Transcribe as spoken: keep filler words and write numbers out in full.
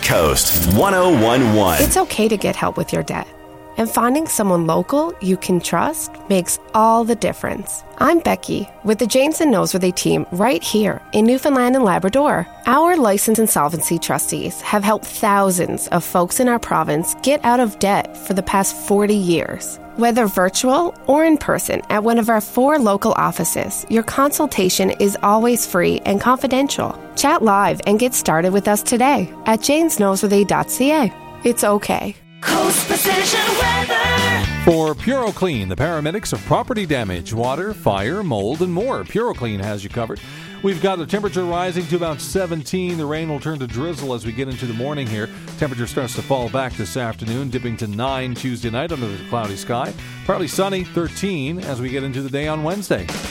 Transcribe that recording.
Coast one oh one point one. It's okay to get help with your debt. And finding someone local you can trust makes all the difference. I'm Becky with the James and Noseworthy team right here in Newfoundland and Labrador. Our licensed insolvency trustees have helped thousands of folks in our province get out of debt for the past forty years. Whether virtual or in person at one of our four local offices, your consultation is always free and confidential. Chat live and get started with us today at james noseworthy dot c a. It's okay. Coast Precision Weather. For PuroClean, the paramedics of property damage, water, fire, mold, and more. PuroClean has you covered. We've got the temperature rising to about seventeen. The rain will turn to drizzle as we get into the morning here. Temperature starts to fall back this afternoon, dipping to nine Tuesday night under the cloudy sky. Partly sunny, thirteen as we get into the day on Wednesday.